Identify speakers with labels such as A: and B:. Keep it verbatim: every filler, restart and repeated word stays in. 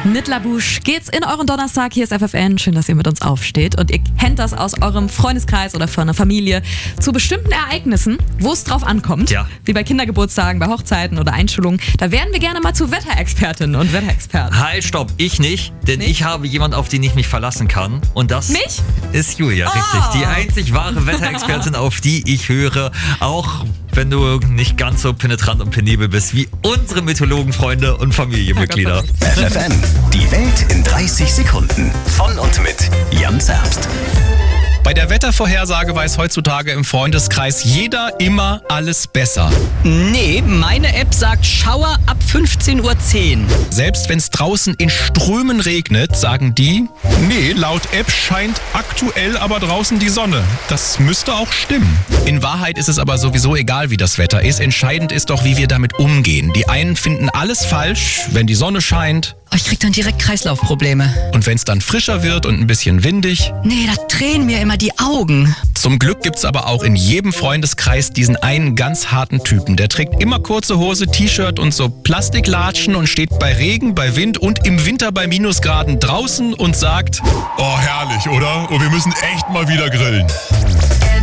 A: Mit Labouche geht's in euren Donnerstag. Hier ist F F N. Schön, dass ihr mit uns aufsteht. Und ihr kennt das aus eurem Freundeskreis oder von einer Familie. Zu bestimmten Ereignissen, wo es drauf ankommt,
B: ja.
A: wie bei Kindergeburtstagen, bei Hochzeiten oder Einschulungen, da werden wir gerne mal zu Wetterexpertinnen und Wetterexperten.
B: Halt, stopp, ich nicht, denn
A: Nicht?
B: ich habe jemanden, auf den ich mich verlassen kann. Und das
A: Mich?
B: ist Julia,
A: Oh.
B: richtig. Die einzig wahre Wetterexpertin, auf die ich höre. Auch wenn du nicht ganz so penetrant und penibel bist wie unsere Mythologenfreunde und Familienmitglieder.
C: F F N, die Welt in dreißig Sekunden. Von und mit Jan Zerbst.
D: Bei der Wettervorhersage weiß heutzutage im Freundeskreis jeder immer alles besser.
E: Nee, meine App sagt Schauer ab fünfzehn Uhr zehn.
D: Selbst wenn es draußen in Strömen regnet, sagen die, nee, laut App scheint aktuell aber draußen die Sonne. Das müsste auch stimmen. In Wahrheit ist es aber sowieso egal, wie das Wetter ist. Entscheidend ist doch, wie wir damit umgehen. Die einen finden alles falsch, wenn die Sonne scheint.
E: Oh, ich krieg dann direkt Kreislaufprobleme.
D: Und wenn es dann frischer wird und ein bisschen windig.
E: Nee, da drehen mir immer die Augen.
D: Zum Glück gibt's aber auch in jedem Freundeskreis diesen einen ganz harten Typen. Der trägt immer kurze Hose, T-Shirt und so Plastiklatschen und steht bei Regen, bei Wind und im Winter bei Minusgraden draußen und sagt:
F: Oh, herrlich, oder? Und wir müssen echt mal wieder grillen.